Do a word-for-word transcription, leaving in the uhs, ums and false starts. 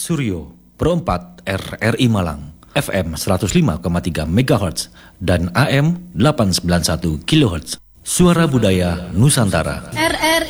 Suryo Pro empat R R I Malang F M seratus lima koma tiga megahertz dan A M delapan ratus sembilan puluh satu kilohertz. Suara Budaya Nusantara. R R